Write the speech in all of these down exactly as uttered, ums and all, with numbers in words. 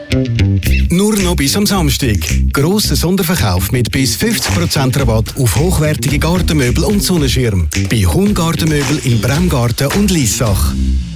Nur noch bis am Samstag. Grosser Sonderverkauf mit bis fünfzig Prozent Rabatt auf hochwertige Gartenmöbel und Sonnenschirm. Bei Hung-Gartenmöbel in Bremgarten und Liessach.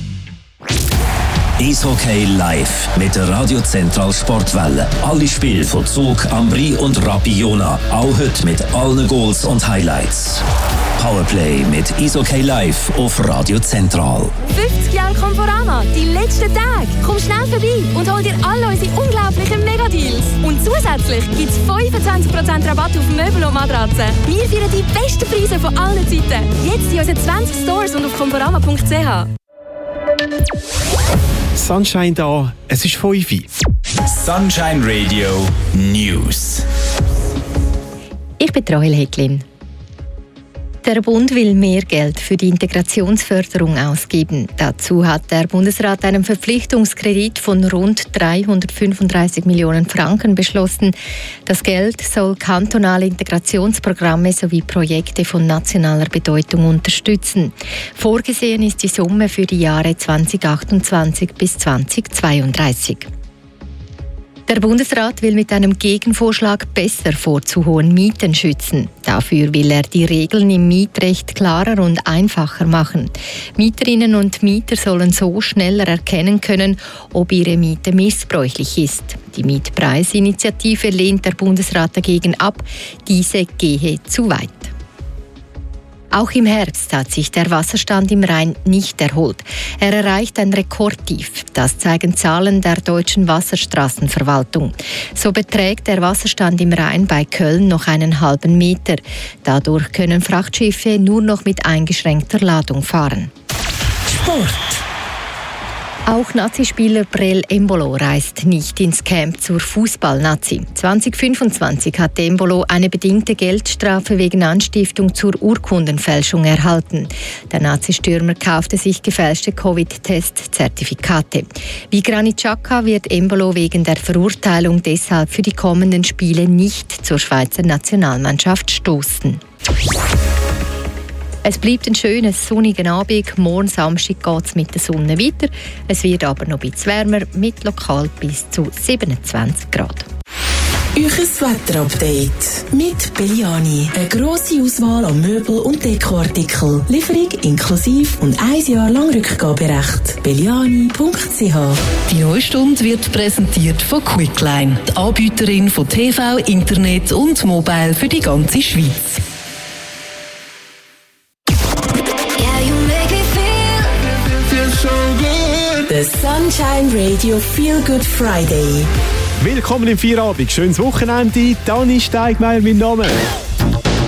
Eishockey live mit der Radio Central Sportwelle. Alle Spiele von Zug, Ambri und Rapiona. Auch heute mit allen Goals und Highlights. Powerplay mit Eishockey live auf Radio Central. fünfzig Jahre Conforama, die letzten Tage. Komm schnell vorbei und hol dir alle unsere unglaublichen Megadeals. Und zusätzlich gibt es fünfundzwanzig Prozent Rabatt auf Möbel und Matratzen. Wir feiern die besten Preise von allen Zeiten. Jetzt in unseren zwanzig Stores und auf conforama punkt c h. Sunshine da, es ist fünf Uhr. Sunshine Radio News. Ich bin Rahel Hecklin. Der Bund will mehr Geld für die Integrationsförderung ausgeben. Dazu hat der Bundesrat einen Verpflichtungskredit von rund dreihundertfünfunddreißig Millionen Franken beschlossen. Das Geld soll kantonale Integrationsprogramme sowie Projekte von nationaler Bedeutung unterstützen. Vorgesehen ist die Summe für die Jahre zweitausendachtundzwanzig bis zweitausendzweiunddreißig. Der Bundesrat will mit einem Gegenvorschlag besser vor zu hohen Mieten schützen. Dafür will er die Regeln im Mietrecht klarer und einfacher machen. Mieterinnen und Mieter sollen so schneller erkennen können, ob ihre Miete missbräuchlich ist. Die Mietpreisinitiative lehnt der Bundesrat dagegen ab. Diese gehe zu weit. Auch im Herbst hat sich der Wasserstand im Rhein nicht erholt. Er erreicht ein Rekordtief. Das zeigen Zahlen der Deutschen Wasserstraßenverwaltung. So beträgt der Wasserstand im Rhein bei Köln noch einen halben Meter. Dadurch können Frachtschiffe nur noch mit eingeschränkter Ladung fahren. Sport. Auch Nazispieler Brel Embolo reist nicht ins Camp zur Fußball-Nazi. zwanzig fünfundzwanzig hat Embolo eine bedingte Geldstrafe wegen Anstiftung zur Urkundenfälschung erhalten. Der Nazi-Stürmer kaufte sich gefälschte Covid-Test-Zertifikate. Wie Granit Xhaka wird Embolo wegen der Verurteilung deshalb für die kommenden Spiele nicht zur Schweizer Nationalmannschaft stoßen. Es bleibt ein schönes, sonniger Abend. Morgen Samstag geht es mit der Sonne weiter. Es wird aber noch ein bisschen wärmer, mit lokal bis zu siebenundzwanzig Grad. Euches Wetterupdate mit Belliani. Eine grosse Auswahl an Möbel- und Dekoartikel. Lieferung inklusive und ein Jahr lang Rückgaberecht. belliani punkt c h. Die neue Stunde wird präsentiert von Quickline, die Anbieterin von T V, Internet und Mobile für die ganze Schweiz. The Sunshine Radio Feel Good Friday. Willkommen im Feierabend, schönes Wochenende. Dani Steigmeier, mein Name.